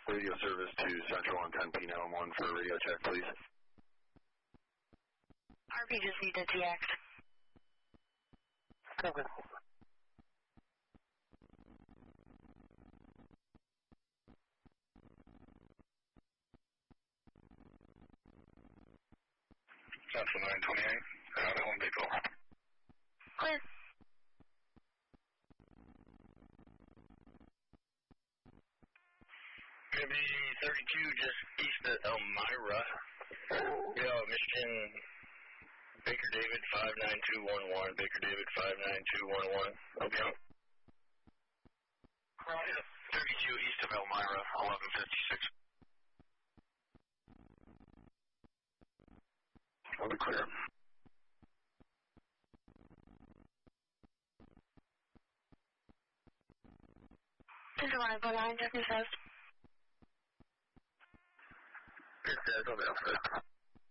Radio service to Central on 10P911 for radio check, please. RP just need to TX. Okay. Central 928, Home Depot. Clear. Maybe 32 just east of Elmira. Michigan, Baker David 59211, Baker David 59211. Okay. 32 east of Elmira, 1156. I'll be clear. This is Arrival 9, Jeffrey says. Good, I'll be outside.